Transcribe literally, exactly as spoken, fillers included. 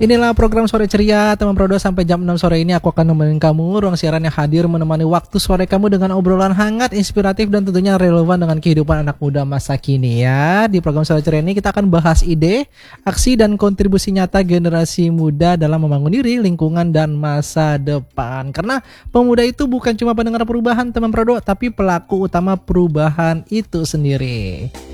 Inilah program Sore Ceria teman Prodo. Sampai jam enam sore ini aku akan nemenin kamu. Ruang siaran yang hadir menemani waktu sore kamu dengan obrolan hangat, inspiratif, dan tentunya relevan dengan kehidupan anak muda masa kini ya. Di program Sore Ceria ini kita akan bahas ide, aksi, dan kontribusi nyata generasi muda dalam membangun diri, lingkungan, dan masa depan. Karena pemuda itu bukan cuma pendengar perubahan teman Prodo, tapi pelaku utama perubahan itu sendiri.